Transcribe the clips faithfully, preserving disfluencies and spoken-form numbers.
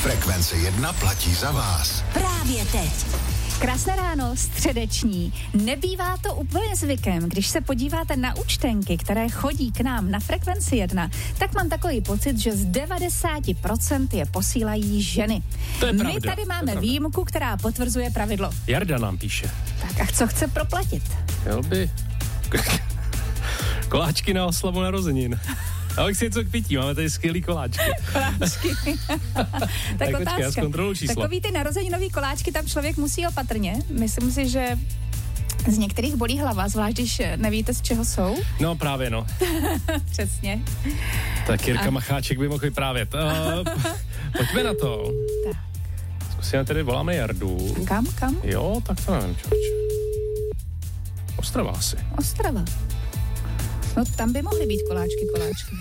Frekvence jedna platí za vás. Právě teď. Krásné ráno, středeční. Nebývá to úplně zvykem, když se podíváte na účtenky, které chodí k nám na Frekvenci jedna, tak mám takový pocit, že z devadesát procent je posílají ženy. To je My pravda, tady máme to je výjimku, která potvrzuje pravidlo. Jarda nám píše. Tak a co chce proplatit? Chtěl by koláčky na oslavu narozenin. A bych si něco k pití, máme tady skvělý koláčky. Koláčky. tak, tak otázka. počkej, já zkontroluji číslo. Takový ty narozeninový koláčky tam člověk musí opatrně. Myslím si, že z některých bolí hlava, zvlášť když nevíte, z čeho jsou. No právě no. Přesně. Tak Jirka A... Macháček by mohl vyprávět. Uh, pojďme na to. Tak. Zkusíme tedy, voláme Jardu. Kam, kam? Jo, tak to nevím, člověče. Ostrava asi. Ostrava. No tam by mohly být koláčky, koláčky.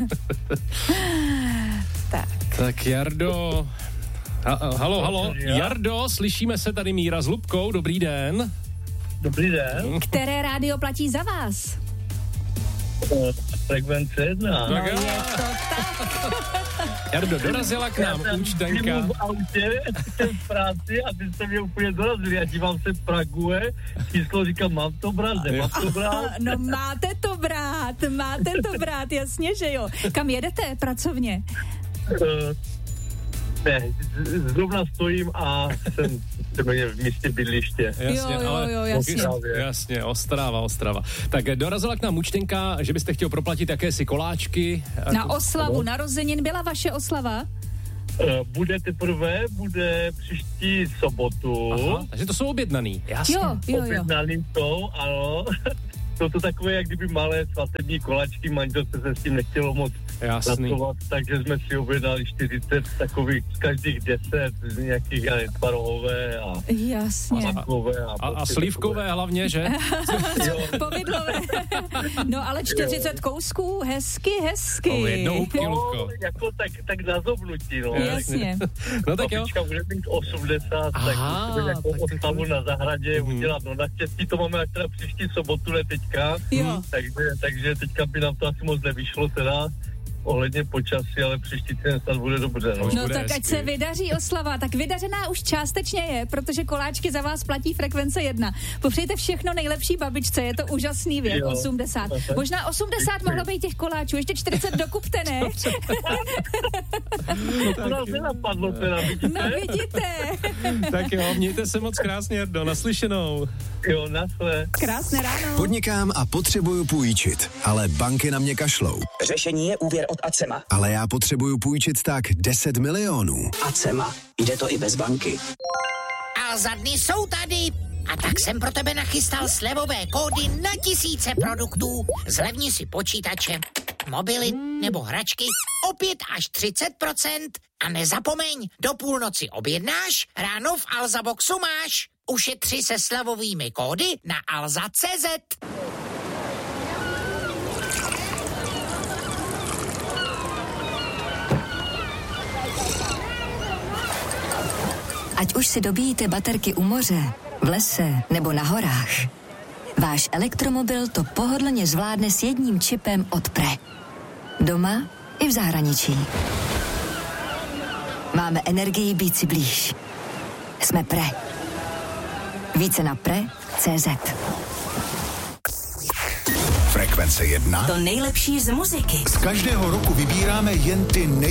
tak. Tak Jardo... Ha, halo, halo. Jardo, slyšíme se tady Míra s Lubkou. Dobrý den. Dobrý den. Které rádio platí za vás? Uh, Frekvence jedna. No je to tak. Jardo, dorazila k nám účtenka. Já jsem v autě, jsem v práci a ty jste mě úplně dorazili. Já dívám se Prague, číslo říkám, mám to brát, nemám to brát. No máte to brát, máte to brát, jasně, že jo. Kam jedete pracovně? Uh, ne, z- zrovna stojím a jsem v místě bydliště. Jasně, jo, jo, ale jo, jasně. Jasně, Ostrava, Ostrava. Tak dorazila k nám účtenka, že byste chtěl proplatit jakési koláčky. Na oslavu narozenin byla vaše oslava? Uh, bude teprve, bude příští sobotu. Aha, takže to jsou objednaný. Jasně. Jo, jo, jo. Objednaný jsou, ano. Jsou to takové, jak kdyby malé svatební kolačky, manželce se s tím nechtělo moc Jasný. pracovat, takže jsme si objednali čtyřicet takových, z každých deset, z nějakých tvarohové a Jasně. makové. A, A, a slívkové hlavně, že? Povidlové. No ale čtyřicet kousků, hezky, hezky. O, jednou hubky, No, Lubko. jako tak, tak na zobnutí, no. Jasně. No tak jo. Babička bude mít osmdesát, Aha, tak musíme jako tak- odstavu na zahradě Mhm. udělat. No naštěstí to máme až teda příští sobotu, ne teďka. Jo. Takže, takže teďka by nám to asi moc nevyšlo teda ohledně počasí, ale příští týden snad bude dobře. No. No bude tak ať hezky. se vydaří oslava, tak vydařená už částečně je, protože koláčky za vás platí Frekvence jedna. Popřejte všechno nejlepší babičce, je to úžasný věk, Jo. osmdesát. Možná osmdesát mohlo být těch koláčů, ještě čtyřicet dokupte, ne? To nás nenapadlo teda, vidíte? No vidíte. Tak jo, mějte se moc krásně, Jardo, naslyšenou. Jo, nasle. Krásné ráno. Podnikám a potřebuju půjčit, ale banky na mě kašlou. Řešení je úvěr od Acema. Ale já potřebuju půjčit tak deset milionů. Acema. Jde to i bez banky. A za dny jsou tady. A tak jsem pro tebe nachystal slevové kódy na tisíce produktů. Zlevni si počítače, mobily nebo hračky o pět až třicet procent. A nezapomeň, do půlnoci objednáš, ráno v Alza Boxu máš. Ušetři se slevovými kódy na alza tečka cé zet. Ať už si dobíjíte baterky u moře, v lese nebo na horách, váš elektromobil to pohodlně zvládne s jedním čipem od Pre. Doma i v zahraničí. Máme energii být si blíž. Jsme Pre. Více na pre tečka cé zet. Frekvence jedna. To nejlepší z muziky. Z každého roku vybíráme jen ty nej-